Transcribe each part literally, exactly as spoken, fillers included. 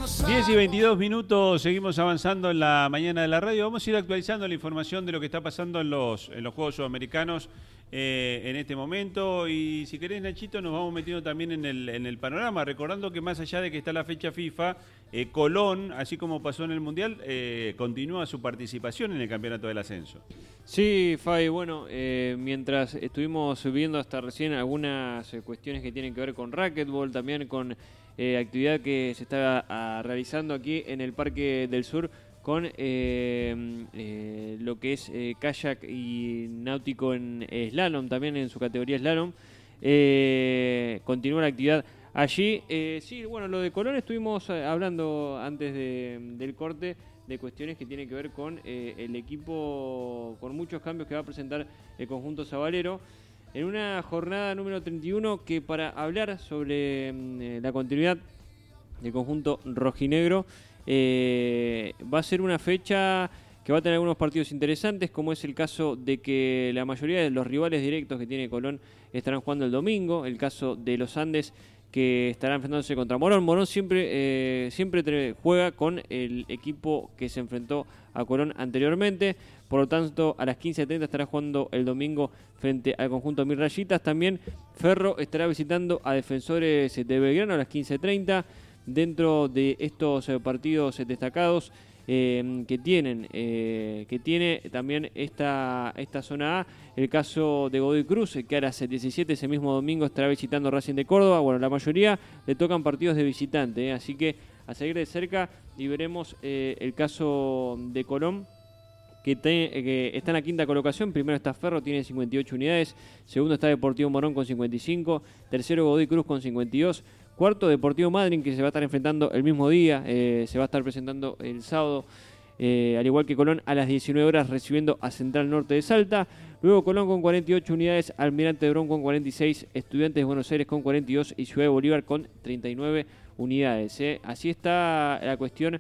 diez y veintidós minutos, seguimos avanzando en la mañana de la radio. Vamos a ir actualizando la información de lo que está pasando en los, en los Juegos Sudamericanos eh, en este momento. Y si querés, Nachito, nos vamos metiendo también en el, en el panorama, recordando que más allá de que está la fecha FIFA, eh, Colón, así como pasó en el Mundial, eh, continúa su participación en el Campeonato del Ascenso. Sí, Fabi, bueno, eh, mientras estuvimos viendo hasta recién algunas eh, cuestiones que tienen que ver con racquetball, también con eh, actividad que se está a, realizando aquí en el Parque del Sur con eh, eh, lo que es eh, kayak y náutico en slalom, también en su categoría slalom. Eh, continúa la actividad allí. Eh, sí, bueno, lo de Colón estuvimos hablando antes de, del corte, de cuestiones que tienen que ver con eh, el equipo, con muchos cambios que va a presentar el conjunto sabalero en una jornada número treinta y uno, que para hablar sobre eh, la continuidad del conjunto rojinegro eh, va a ser una fecha que va a tener algunos partidos interesantes, como es el caso de que la mayoría de los rivales directos que tiene Colón estarán jugando el domingo, el caso de los Andes, que estará enfrentándose contra Morón. Morón siempre, eh, siempre juega con el equipo que se enfrentó a Colón anteriormente. Por lo tanto, a las quince treinta estará jugando el domingo frente al conjunto Mil Rayitas. También Ferro estará visitando a Defensores de Belgrano a las quince treinta. Dentro de estos eh, partidos eh, destacados eh, que tienen, eh, que tiene también esta, esta zona A, el caso de Godoy Cruz, que a las diecisiete ese mismo domingo estará visitando Racing de Córdoba. Bueno, la mayoría le tocan partidos de visitante, eh, así que a seguir de cerca y veremos eh, el caso de Colón, que, te, que está en la quinta colocación. Primero está Ferro, tiene cincuenta y ocho unidades. Segundo está Deportivo Morón con cincuenta y cinco. Tercero Godoy Cruz con cincuenta y dos. Cuarto Deportivo Madryn, que se va a estar enfrentando el mismo día, eh, se va a estar presentando el sábado, eh, al igual que Colón, a las diecinueve horas recibiendo a Central Norte de Salta. Luego Colón con cuarenta y ocho unidades, Almirante Brown con cuarenta y seis, Estudiantes de Buenos Aires con cuarenta y dos y Ciudad de Bolívar con treinta y nueve unidades. Eh. Así está la cuestión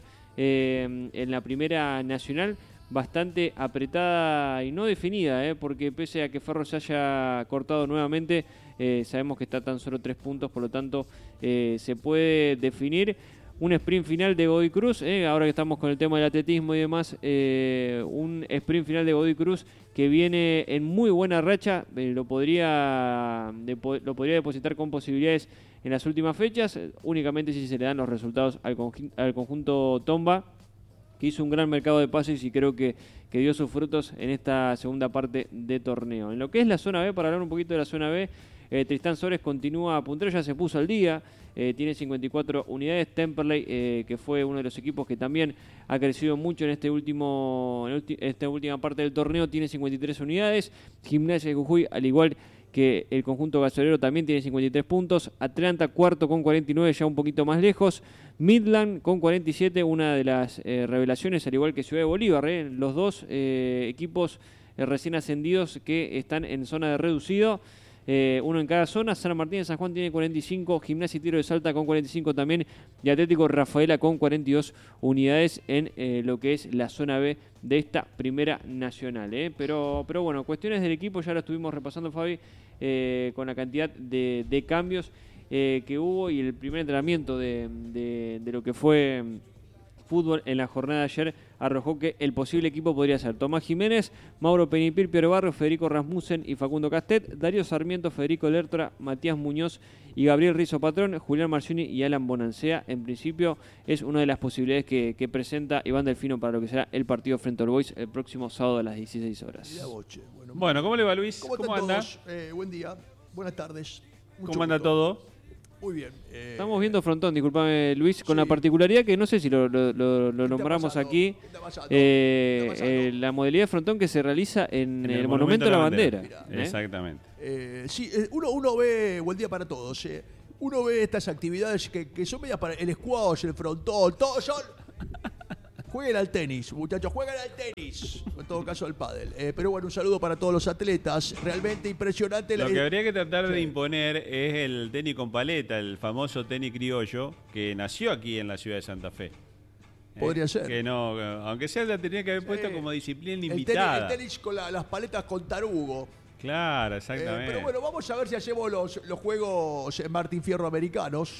eh, en la Primera Nacional, bastante apretada y no definida, eh, porque pese a que Ferro se haya cortado nuevamente, eh, sabemos que está tan solo tres puntos, por lo tanto eh, se puede definir un sprint final de Godoy Cruz, eh, ahora que estamos con el tema del atletismo y demás, eh, un sprint final de Godoy Cruz que viene en muy buena racha, eh, lo, podría, de, lo podría depositar con posibilidades en las últimas fechas, eh, únicamente si se le dan los resultados al, conj- al conjunto Tomba, que hizo un gran mercado de pases y creo que, que dio sus frutos en esta segunda parte de torneo. En lo que es la zona B, para hablar un poquito de la zona B, eh, Tristán Sores continúa puntero, ya se puso al día, eh, tiene cincuenta y cuatro unidades. Temperley, eh, que fue uno de los equipos que también ha crecido mucho en este último en ulti- esta última parte del torneo, tiene cincuenta y tres unidades. Gimnasia de Jujuy, al igual que el conjunto gasolero, también tiene cincuenta y tres puntos. Atlanta cuarto con cuarenta y nueve, ya un poquito más lejos. Midland con cuarenta y siete, una de las eh, revelaciones, al igual que Ciudad de Bolívar, eh, los dos eh, equipos eh, recién ascendidos que están en zona de reducido, eh, uno en cada zona. San Martín de San Juan tiene cuarenta y cinco, Gimnasia y Tiro de Salta con cuarenta y cinco también, y Atlético Rafaela con cuarenta y dos unidades en eh, lo que es la zona B de esta Primera Nacional. Eh. Pero, pero bueno, cuestiones del equipo ya lo estuvimos repasando, Fabi, eh, con la cantidad de, de cambios eh, que hubo y el primer entrenamiento de, de, de lo que fue fútbol en la jornada de ayer arrojó que el posible equipo podría ser Tomás Jiménez, Mauro Penipir, Piero Barrio, Federico Rasmussen y Facundo Castet, Darío Sarmiento, Federico Lertora, Matías Muñoz y Gabriel Rizzo Patrón, Julián Marcioni y Alan Bonancea. En principio es una de las posibilidades que, que presenta Iván Delfino para lo que será el partido frente al Boys el próximo sábado a las dieciséis horas. Bueno, bueno, ¿cómo le va, Luis? ¿Cómo, ¿Cómo están anda? todos? Eh, buen día, buenas tardes. Mucho ¿Cómo anda gusto. todo? Muy bien. Eh, Estamos viendo frontón, disculpame Luis, con sí. la particularidad que no sé si lo, lo, lo, lo ¿Qué está nombramos pasando? aquí, ¿Qué está pasando? eh, ¿Qué está pasando? eh, la modalidad de frontón que se realiza en, En el, Monumento a la Bandera. Bandera. ¿eh? Exactamente. Eh, sí, eh, uno, uno ve, buen día para todos, eh, uno ve estas actividades que, que son medias para el squash, el frontón, todos son... Jueguen al tenis, muchachos, jueguen al tenis. En todo caso al pádel. Eh, pero bueno, un saludo para todos los atletas. Realmente impresionante. Lo la... que habría que tratar de Sí. imponer es el tenis con paleta, el famoso tenis criollo, que nació aquí en la ciudad de Santa Fe. ¿Eh? Podría ser. Que no, aunque sea la tenía que haber puesto Sí. como disciplina El tenis, invitada. el tenis con la- las paletas con tarugo. Claro, Eh, exactamente. pero bueno, vamos a ver si hacemos los, los juegos Martín Fierro americanos.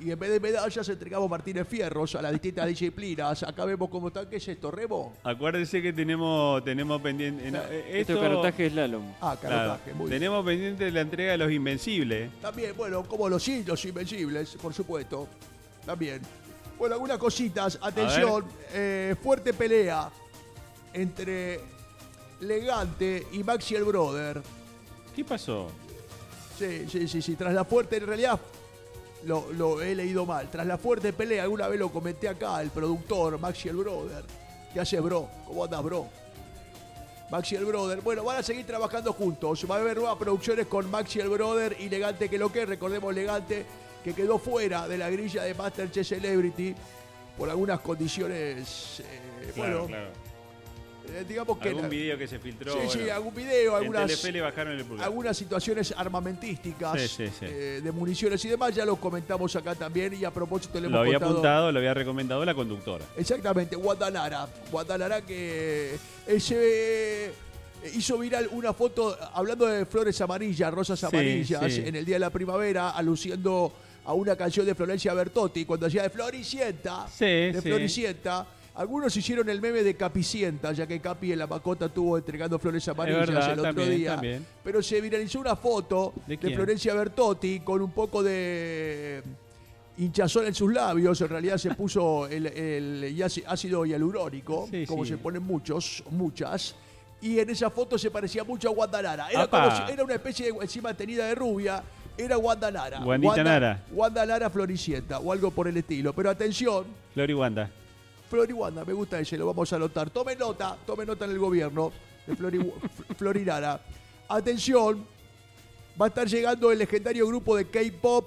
Y en vez de medallas entregamos Martínez Fierros a las distintas disciplinas. Acá vemos cómo están. ¿Qué es esto, Remo? Acuérdense que tenemos, tenemos pendiente... no, Esto esto, es carotaje slalom. Ah, carotaje, claro, muy bien. tenemos pendiente la entrega de los Invencibles. También, bueno, como los los Invencibles, por supuesto. También. Bueno, algunas cositas. Atención, eh, fuerte pelea entre Legante y Maxi el Brother. ¿Qué pasó? Sí, sí, sí, sí. Tras la fuerte, en realidad, lo, lo he leído mal. Tras la fuerte pelea, alguna vez lo comenté acá, el productor Maxi el Brother. ¿Qué hace, bro? ¿Cómo andas, bro? Maxi el Brother. Bueno, van a seguir trabajando juntos. Va a haber nuevas producciones con Maxi el Brother y Legante que lo que. Recordemos Legante que quedó fuera de la grilla de MasterChef Celebrity por algunas condiciones. Eh, Claro, bueno, claro. eh, digamos que. Algún la- video que se filtró. Sí, sí, bueno. algún video, En algunas. Telefe le bajaron el pulgar. Algunas situaciones armamentísticas Sí, sí, sí. eh, de municiones y demás, ya lo comentamos acá también y a propósito le hemos Lo había contado. apuntado, lo había recomendado la conductora. Exactamente, Guadalajara. Guadalajara que ese, eh, hizo viral una foto hablando de flores amarillas, rosas Sí, amarillas, sí. en el Día de la Primavera, aluciendo a una canción de Florencia Bertotti, cuando hacía de Floricienta. Sí, de sí. Floricienta. Algunos hicieron el meme de Capicienta, ya que Capi en la Macota estuvo entregando flores amarillas verdad, el otro también, día. también. Pero se viralizó una foto ¿De de, quién? Florencia Bertotti con un poco de hinchazón en sus labios. En realidad se puso el, el yáci- ácido hialurónico, Sí, como sí. se ponen muchos, muchas. Y en esa foto se parecía mucho a Guandanara. Era, ¡Apa! como si- era una especie de, encima tenida de rubia, era Guandanara. Juanita Wanda- Nara. Guandanara Floricienta o algo por el estilo. Pero atención, Flori Wanda. Flori Wanda, me gusta ese, lo vamos a anotar. Tome nota, tome nota en el gobierno de Flori, F- Florinara. Atención, va a estar llegando el legendario grupo de K-pop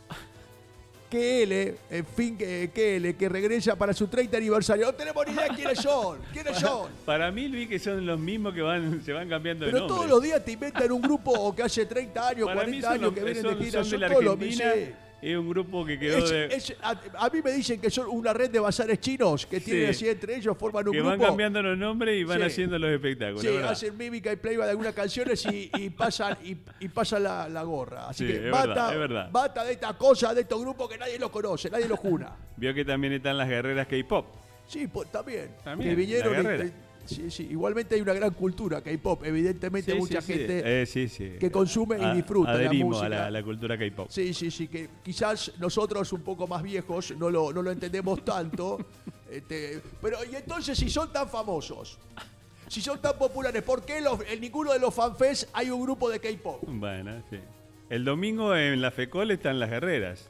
K L, en fin, que K L, que regresa para su treinta aniversario. No tenemos ni idea quiénes son, quiénes son. Para mí vi que son los mismos que van, se van cambiando de Pero nombre. todos los días te inventan un grupo que hace treinta años, Para mí cuarenta son, años los- que vienen son- de gira. son de la todos los Argentina. sí. Es un grupo que quedó Es- de... es- a, a mí me dicen que son una red de bazares chinos que tienen Sí. así entre ellos, forman un que grupo. van cambiando los nombres y van Sí. haciendo los espectáculos. Sí, ¿verdad? hacen mímica y playback de algunas canciones y, y pasan, y, y pasan la, la gorra. Así Sí, que es bata, verdad, es verdad. bata de estas cosas, de estos grupos que nadie los conoce, nadie los juna. Vio que también están las guerreras K-pop. Sí, pues, también. También, Que vinieron la y- guerrera. eh, sí, sí. Igualmente hay una gran cultura K-pop. Evidentemente Sí, mucha sí, sí. gente Eh, sí, sí. que consume y A- disfruta de la adherimos música. a la, a la cultura K-pop. Sí, sí, sí, que quizás nosotros un poco más viejos no lo, no lo entendemos tanto. este, pero, y entonces, si son tan famosos, si son tan populares, ¿por qué los- en ninguno de los fanfests hay un grupo de K-pop? Bueno, sí. El domingo en la FECOL están las guerreras.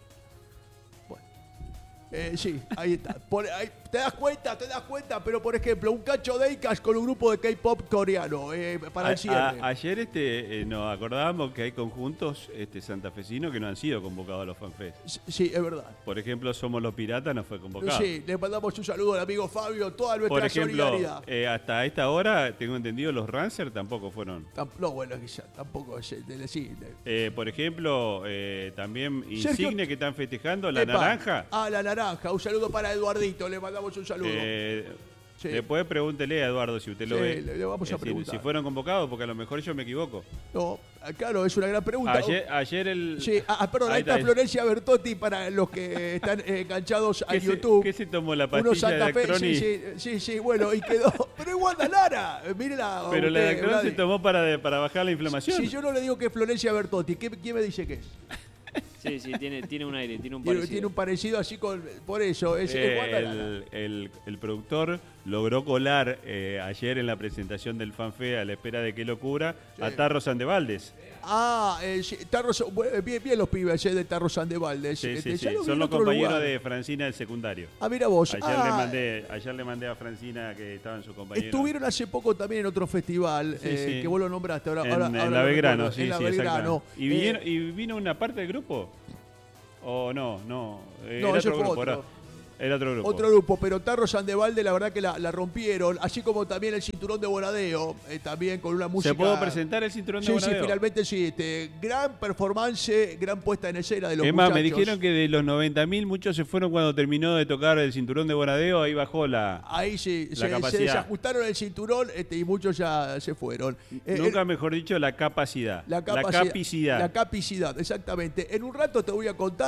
Eh, sí, ahí está. Por- ahí- te das cuenta, te das cuenta, pero por ejemplo, un cacho de Icas con un grupo de K-pop coreano eh, para A- el cierre. a- ayer este, eh, nos acordábamos que hay conjuntos este, santafesinos que no han sido convocados a los fanfest. S- Sí, es verdad. Por ejemplo, Somos los Piratas no fue convocado. Sí, le mandamos un saludo al amigo Fabio, toda nuestra Por ejemplo, solidaridad. eh, hasta esta hora, tengo entendido, los Rancer tampoco fueron. Tam- no, bueno, quizá, tampoco es el de sí, de- Eh, por ejemplo, eh, también Sergio- Insigne que están festejando, la Epa. naranja. Ah, la naranja. Un saludo para Eduardito, le mandamos un saludo. Eh, Sí. Después pregúntele a Eduardo si usted lo Sí, ve. le- le vamos a Eh, si- preguntar. Si, fueron convocados, porque a lo mejor yo me equivoco. No, ah, claro, es una gran pregunta. Ayer, ayer el. Sí, ah, ah, perdón, ahí está Florencia Bertotti para los que están eh, enganchados a ¿Qué se, YouTube. ¿Qué se tomó la Uno pastilla de Santa Fe, Actroni? sí, sí, sí, sí, bueno, y quedó. Pero es Wanda Lara, eh, mírela. Pero la de usted, Actroni se Vladi. tomó para, de- para bajar la inflamación. Si yo no le digo que es Florencia Bertotti, ¿qué- ¿quién me dice que es? Sí, sí, tiene, tiene un aire, tiene un Tiene, parecido. tiene un parecido así con. Por eso, es, es Eh, Wanda Lara. el, el- el productor logró colar eh, ayer en la presentación del fanfe a la espera de qué locura Sí. a Tarro Sandevaldes. Ah, eh, sí, Tarro, Sa- bu- bien, bien los pibes eh, de Tarro Sandevaldes. Sí, Este, sí, ya sí. lo vi Son en los otro compañeros lugar. de Francina del secundario. Ah, mira vos. Ayer, Ah, le mandé, ayer le mandé a Francina que estaban sus compañeros. Estuvieron hace poco también en otro festival Sí, eh, sí. que vos lo nombraste. Ahora, en, ahora, en ahora la lo Belgrano, recuerdo, sí, en la sí, Belgrano. exactamente. ¿Y, Eh, vinieron- ¿Y vino una parte del grupo? ¿O no? No, eh, No, era ese otro fue grupo. otro. Era, era otro grupo. Otro grupo, pero Tarro Sandevalde la verdad que la, la rompieron, así como también el Cinturón de Bonadeo, eh, también con una música... ¿Se pudo presentar el cinturón de Sí, sí, Bonadeo? finalmente sí. Este, gran performance, gran puesta en escena de los Es más, muchachos. me dijeron que de los noventa mil muchos se fueron cuando terminó de tocar el cinturón de Bonadeo, ahí bajó la... Ahí sí, la se, se capacidad. desajustaron el cinturón este, y muchos ya se fueron. Eh, Nunca eh, mejor dicho, la capacidad. La, La capacidad, capacidad. La capacidad, exactamente. En un rato te voy a contar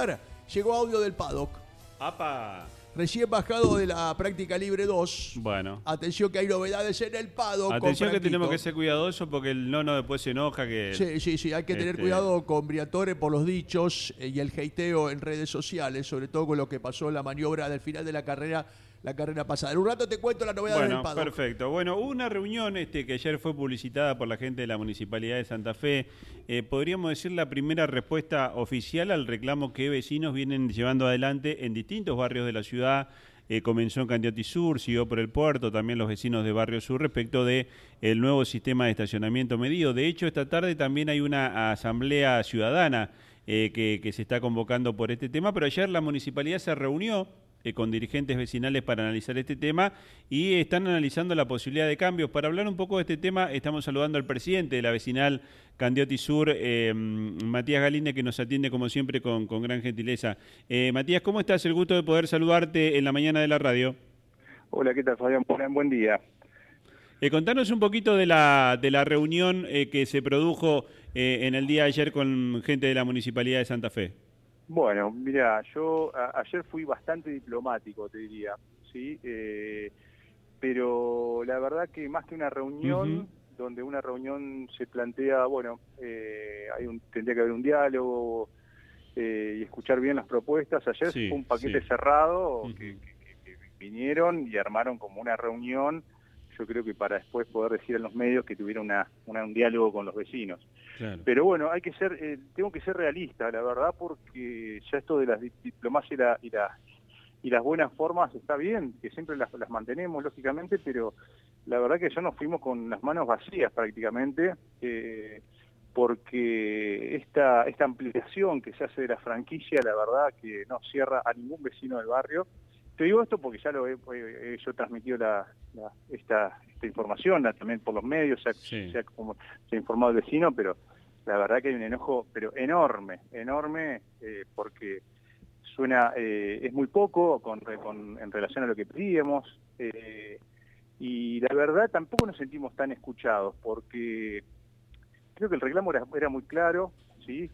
llegó audio del paddock. ¡Apa! Recién bajado de la práctica libre dos. Bueno. Atención que hay novedades en el paddock. Atención con que tenemos que Franquito. ser cuidadosos porque el nono después se enoja que... Sí, sí, sí, hay que tener Este- cuidado con Briatore por los dichos eh, y el hateo en redes sociales, sobre todo con lo que pasó en la maniobra del final de la carrera, la carrera pasada. En un rato te cuento la novedad Bueno, del paddock. perfecto. Bueno, hubo una reunión este, que ayer fue publicitada por la gente de la Municipalidad de Santa Fe. Eh, podríamos decir la primera respuesta oficial al reclamo que vecinos vienen llevando adelante en distintos barrios de la ciudad. Eh, comenzó en Candioti Sur, siguió por el puerto, también los vecinos de Barrio Sur respecto de el nuevo sistema de estacionamiento medido. De hecho, esta tarde también hay una asamblea ciudadana eh, que, que se está convocando por este tema, pero ayer la municipalidad se reunió eh, con dirigentes vecinales para analizar este tema y están analizando la posibilidad de cambios. Para hablar un poco de este tema, estamos saludando al presidente de la vecinal Candioti Sur, eh, Matías Galinde, que nos atiende como siempre con, con gran gentileza. Eh, Matías, ¿cómo estás? El gusto de poder saludarte en la mañana de la radio. Hola, ¿qué tal, Fabián? Buen, buen día. Eh, contanos un poquito de la, de la reunión eh, que se produjo eh, en el día de ayer con gente de la Municipalidad de Santa Fe. Bueno, mira, yo a, ayer fui bastante diplomático, te diría, ¿sí? Eh, pero la verdad que más que una reunión, Uh-huh. donde una reunión se plantea, bueno, eh, hay un, tendría que haber un diálogo eh, y escuchar bien las propuestas. Ayer Sí, fue un paquete sí. cerrado Uh-huh. que, que- que- que vinieron y armaron como una reunión, yo creo que para después poder decir en los medios que tuvieron una, una- un diálogo con los vecinos. Claro. Pero bueno, hay que ser, eh, tengo que ser realista, la verdad, porque ya esto de las di- diplomacia y, la, y, la- y las buenas formas está bien, que siempre las, las mantenemos, lógicamente, pero la verdad que ya nos fuimos con las manos vacías prácticamente, eh, porque esta, esta ampliación que se hace de la franquicia, la verdad que no cierra a ningún vecino del barrio. Te digo esto porque ya lo he, he- he- yo he transmitido la, la- esta, esta información la- también por los medios, se ha, Sí. se ha como- se ha informado el vecino, pero la verdad que hay un enojo pero enorme, enorme, eh, porque suena, eh, es muy poco con, con- en relación a lo que pedíamos, eh, y la verdad tampoco nos sentimos tan escuchados, porque creo que el reclamo era, era muy claro, ¿sí?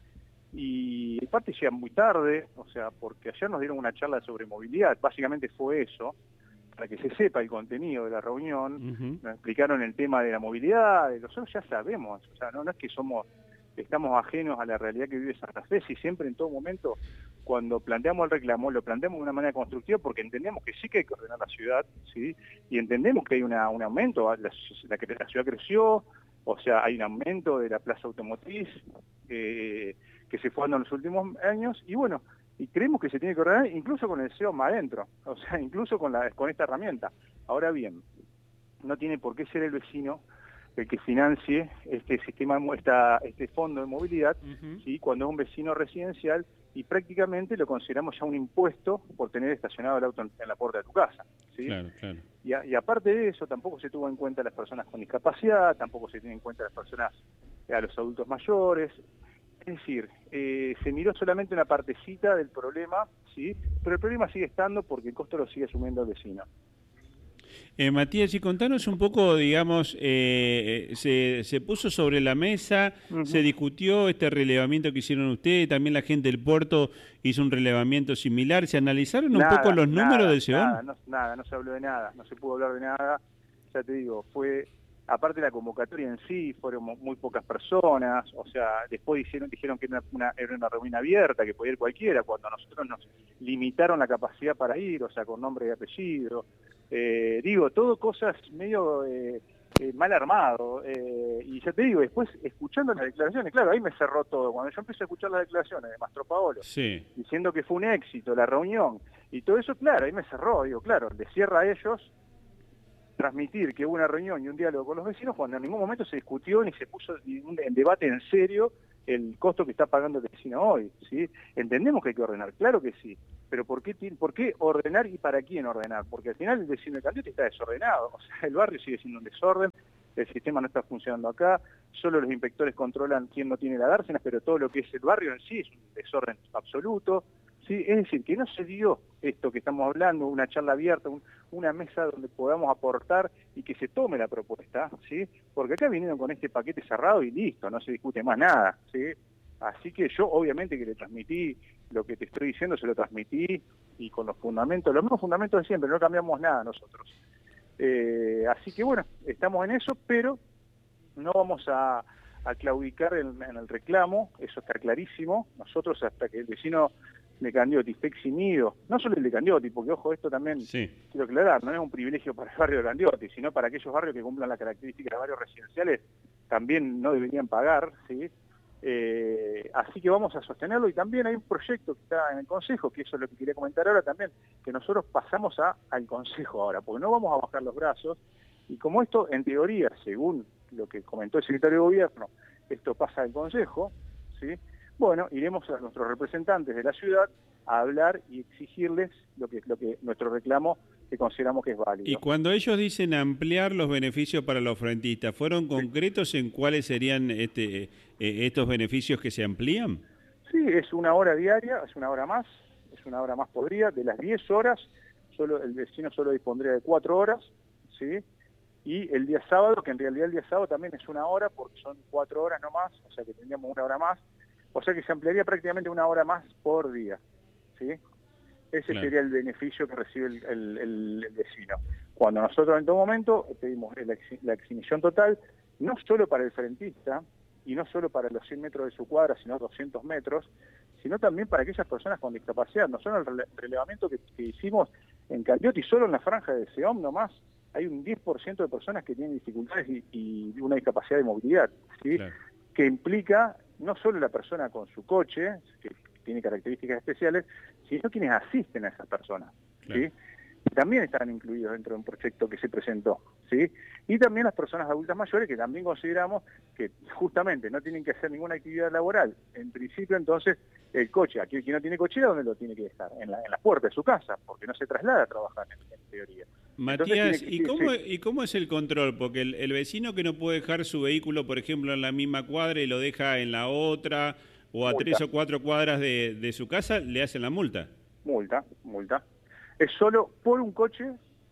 Y en parte llega muy tarde, o sea, porque ayer nos dieron una charla sobre movilidad, básicamente fue eso, para que se sepa el contenido de la reunión, Uh-huh. nos explicaron el tema de la movilidad, de nosotros ya sabemos, o sea, no, no es que somos, estamos ajenos a la realidad que vive Santa Fe, si siempre en todo momento, cuando planteamos el reclamo, lo planteamos de una manera constructiva porque entendemos que sí que hay que ordenar la ciudad, ¿sí? Y entendemos que hay una, un aumento, la, la, la ciudad creció, o sea, hay un aumento de la plaza automotriz, eh, que se fue dando en los últimos años, y bueno, y creemos que se tiene que ordenar incluso con el C E O más adentro, o sea, incluso con, la, con esta herramienta. Ahora bien, no tiene por qué ser el vecino el que financie este sistema, esta, este fondo de movilidad, Uh-huh. ¿sí? Cuando es un vecino residencial, y prácticamente lo consideramos ya un impuesto por tener estacionado el auto en, en la puerta de tu casa, ¿sí? Claro, claro. Y, a- y aparte de eso, tampoco se tuvo en cuenta a las personas con discapacidad, tampoco se tiene en cuenta a las personas, eh, a los adultos mayores. Es decir, eh, se miró solamente una partecita del problema, ¿sí? Pero el problema sigue estando porque el costo lo sigue asumiendo el vecino. Eh, Matías, y contanos un poco, digamos, eh, eh, se, se puso sobre la mesa, Ujú. se discutió este relevamiento que hicieron ustedes, también la gente del puerto hizo un relevamiento similar, ¿se analizaron un Nada, poco los números nada, del C E O? Nada no, nada, no se habló de nada, no se pudo hablar de nada, ya te digo, fue, aparte de la convocatoria en sí, fueron mu- muy pocas personas, o sea, después dijeron, dijeron que era una, era una reunión abierta, que podía ir cualquiera, cuando a nosotros nos limitaron la capacidad para ir, o sea, con nombre y apellido. Eh, digo, todo cosas medio eh, eh, mal armado, eh, y ya te digo, después escuchando las declaraciones, claro, ahí me cerró todo, cuando yo empecé a escuchar las declaraciones de Mastro Paolo, Sí, diciendo que fue un éxito la reunión, y todo eso, claro, ahí me cerró, digo, claro, les cierra a ellos transmitir que hubo una reunión y un diálogo con los vecinos cuando en ningún momento se discutió ni se puso ningún en debate en serio el costo que está pagando el vecino hoy, ¿sí? Entendemos que hay que ordenar, claro que sí, pero ¿por qué, ti- ¿por qué ordenar y para quién ordenar? Porque al final el vecino de Candioti está desordenado, o sea, el barrio sigue siendo un desorden, el sistema no está funcionando acá, solo los inspectores controlan quién no tiene la dársena, pero todo lo que es el barrio en sí es un desorden absoluto, ¿sí? Es decir, que no se dio esto que estamos hablando, una charla abierta, un- una mesa donde podamos aportar y que se tome la propuesta, ¿sí? Porque acá vinieron con este paquete cerrado y listo, no se discute más nada, ¿sí? Así que yo obviamente que le transmití lo que te estoy diciendo, se lo transmití y con los fundamentos, los mismos fundamentos de siempre, no cambiamos nada nosotros. Eh, así que bueno, estamos en eso, pero no vamos a, a claudicar en, en el reclamo, eso está clarísimo. Nosotros hasta que el vecino de Candioti esté eximido, no solo el de Candioti, porque ojo, esto también sí. quiero aclarar, no es un privilegio para el barrio de Candioti, sino para aquellos barrios que cumplan las características de barrios residenciales, también no deberían pagar, ¿sí? Eh, así que vamos a sostenerlo, y también hay un proyecto que está en el Consejo, que eso es lo que quería comentar ahora también, que nosotros pasamos a, al Consejo ahora, porque no vamos a bajar los brazos, y como esto, en teoría, según lo que comentó el secretario de Gobierno, esto pasa al Consejo, ¿sí? Bueno, iremos a nuestros representantes de la ciudad a hablar y exigirles lo que, lo que nuestro reclamo que consideramos que es válido. Y cuando ellos dicen ampliar los beneficios para los frentistas, ¿fueron concretos en cuáles serían este, eh, estos beneficios que se amplían? Sí, es una hora diaria, es una hora más, es una hora más por día. De las diez horas, solo el vecino solo dispondría de cuatro horas, ¿sí? Y el día sábado, que en realidad el día sábado también es una hora, porque son cuatro horas no más, o sea que tendríamos una hora más, o sea que se ampliaría prácticamente una hora más por día, ¿sí? Ese claro. sería el beneficio que recibe el, el, el, el vecino. Cuando nosotros en todo momento pedimos la, la exhibición total, no solo para el frentista, y no solo para los cien metros de su cuadra, sino doscientos metros, sino también para aquellas personas con discapacidad. Nosotros el relevamiento que, que hicimos en Candioti, solo en la franja de SEOM nomás, hay un diez por ciento de personas que tienen dificultades y, y una discapacidad de movilidad, ¿sí? Claro. Que implica no solo la persona con su coche, que tiene características especiales, sino quienes asisten a esas personas, claro. ¿Sí? También están incluidos dentro de un proyecto que se presentó, ¿sí? Y también las personas adultas mayores, que también consideramos que justamente no tienen que hacer ninguna actividad laboral. En principio, entonces, el coche, aquel que no tiene cochera, ¿dónde lo tiene que dejar? En la, en la puerta de su casa, porque no se traslada a trabajar en, en teoría. Matías, que, ¿y, cómo, sí. ¿y cómo es el control? Porque el, el vecino que no puede dejar su vehículo, por ejemplo, en la misma cuadra y lo deja en la otra, o a multa. tres o cuatro cuadras de, de su casa, le hacen la multa. Multa, multa. Es solo por un coche.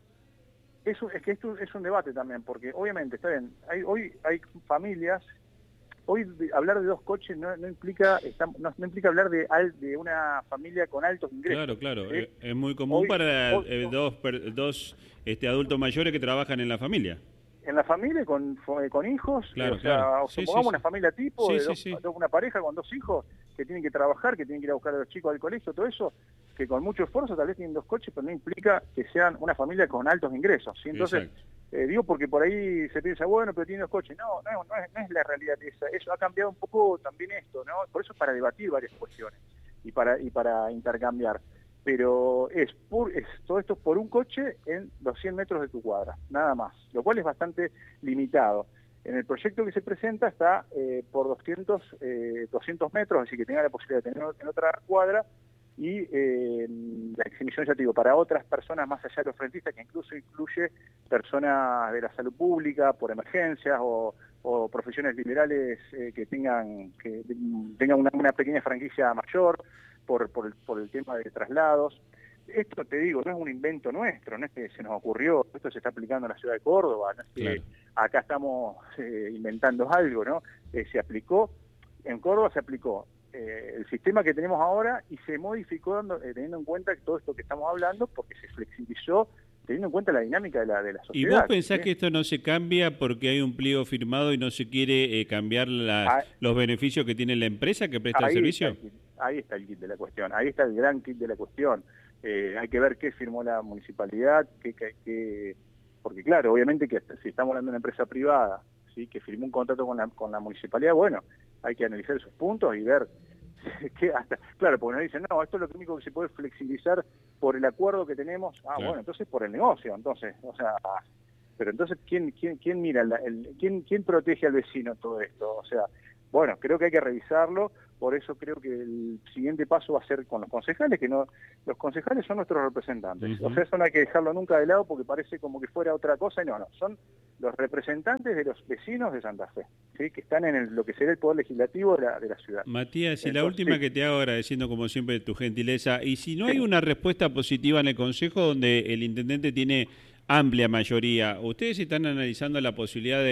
Eso es que esto es un debate también, porque obviamente, está bien, hay, hoy hay familias, hoy de, hablar de dos coches no, no implica está, no, no implica hablar de, al, de una familia con altos ingresos. Claro, claro, ¿sí? es, es muy común hoy, para hoy, eh, dos, dos este, adultos mayores que trabajan en la familia. En la familia, con, con hijos, claro, o sea, claro. o Sí, supongamos sí, una sí. familia tipo, sí, de sí, dos, sí. una pareja con dos hijos que tienen que trabajar, que tienen que ir a buscar a los chicos al colegio, todo eso, que con mucho esfuerzo tal vez tienen dos coches, pero no implica que sean una familia con altos ingresos, ¿sí? Entonces, eh, digo porque por ahí se piensa, bueno, pero tiene dos coches. No, no, no, es, no es la realidad esa. Eso ha cambiado un poco también esto, ¿no? Por eso es para debatir varias cuestiones y para, y para intercambiar. Pero es, por, es todo esto es por un coche en los cien metros de tu cuadra, nada más, lo cual es bastante limitado. En el proyecto que se presenta está eh, por doscientos, eh, doscientos metros, así que tenga la posibilidad de tener en otra cuadra, y eh, la exhibición, ya te digo, para otras personas más allá de los frentistas, que incluso incluye personas de la salud pública por emergencias o, o profesiones liberales eh, que tengan que tengan una, una pequeña franquicia mayor por, por, por el tema de traslados. Esto, te digo, no es un invento nuestro, no es que se nos ocurrió, esto se está aplicando en la ciudad de Córdoba, no es que claro. acá estamos eh, inventando algo, ¿no? Eh, se aplicó, en Córdoba se aplicó eh, el sistema que tenemos ahora y se modificó dando, eh, teniendo en cuenta todo esto que estamos hablando, porque se flexibilizó teniendo en cuenta la dinámica de la, de la sociedad. ¿Y vos pensás ¿sí? que esto no se cambia porque hay un pliego firmado y no se quiere eh, cambiar la, ahí, los beneficios que tiene la empresa que presta el servicio? Está el kit, ahí está el kit de la cuestión, ahí está el gran kit de la cuestión. Eh, hay que ver qué firmó la municipalidad, qué, qué, qué, porque claro, obviamente que si estamos hablando de una empresa privada, sí, que firmó un contrato con la, con la municipalidad, bueno, hay que analizar esos puntos y ver que hasta, claro, porque nos dicen, no, esto es lo único que se puede flexibilizar por el acuerdo que tenemos, ah, claro. Bueno, entonces por el negocio, entonces, o sea, pero entonces, ¿quién quién quién mira, la, el, quién, quién protege al vecino todo esto? O sea, bueno, creo que hay que revisarlo. Por eso creo que el siguiente paso va a ser con los concejales, que no, los concejales son nuestros representantes. Uh-huh. O sea, eso no hay que dejarlo nunca de lado porque parece como que fuera otra cosa, y no, no, son los representantes de los vecinos de Santa Fe, ¿sí? Que están en el, lo que sería el poder legislativo de la, de la ciudad. Matías, y la última sí. que te hago, agradeciendo como siempre tu gentileza, y si no hay una respuesta positiva en el Consejo donde el intendente tiene amplia mayoría, ¿ustedes están analizando la posibilidad de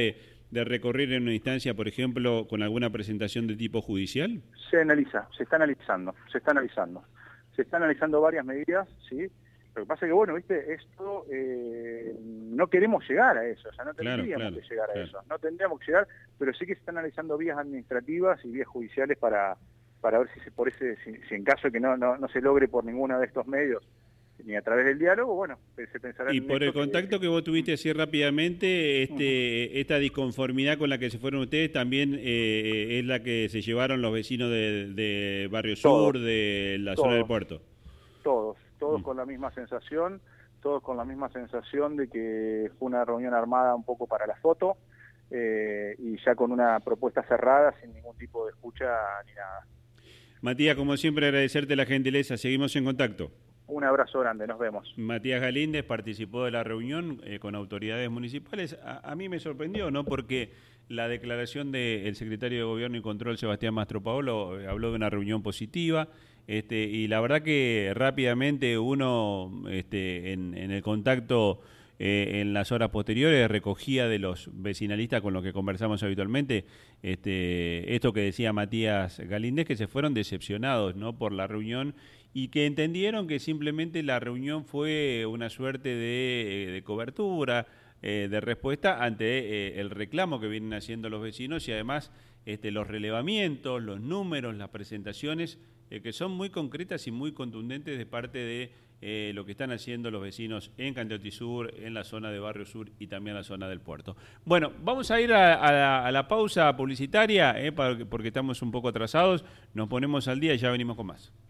de recorrer en una instancia, por ejemplo, con alguna presentación de tipo judicial? Se analiza, se está analizando, se está analizando. Se está analizando varias medidas, ¿sí? Lo que pasa es que, bueno, viste, esto, eh, no queremos llegar a eso, o sea, no tendríamos Claro, claro, que llegar a claro. eso, no tendríamos que llegar, pero sí que se están analizando vías administrativas y vías judiciales para, para ver si se, por ese, si, si en caso de que no, no, no se logre por ninguno de estos medios, ni a través del diálogo, bueno, se pensará Y en por el esto contacto que vos tuviste así rápidamente, este, esta disconformidad con la que se fueron ustedes también eh, es la que se llevaron los vecinos de, de Barrio Sur, Todos, de la todos. zona del puerto. Todos, todos Mm. con la misma sensación, todos con la misma sensación de que fue una reunión armada un poco para la foto eh, y ya con una propuesta cerrada, sin ningún tipo de escucha ni nada. Matías, como siempre, agradecerte la gentileza. Seguimos en contacto. Un abrazo grande, nos vemos. Matías Galíndez participó de la reunión eh, con autoridades municipales. A, a mí me sorprendió, ¿no? Porque la declaración del secretario de Gobierno y Control, Sebastián Mastropaolo, eh, habló de una reunión positiva. Este, y la verdad que rápidamente uno este, en, en el contacto eh, en las horas posteriores recogía de los vecinalistas con los que conversamos habitualmente este, esto que decía Matías Galíndez, que se fueron decepcionados, ¿no?, por la reunión y que entendieron que simplemente la reunión fue una suerte de, de cobertura, eh, de respuesta ante eh, el reclamo que vienen haciendo los vecinos y además este, los relevamientos, los números, las presentaciones eh, que son muy concretas y muy contundentes de parte de eh, lo que están haciendo los vecinos en Candioti Sur, en la zona de Barrio Sur y también en la zona del puerto. Bueno, vamos a ir a, a, la, a la pausa publicitaria eh, para, porque estamos un poco atrasados, nos ponemos al día y ya venimos con más.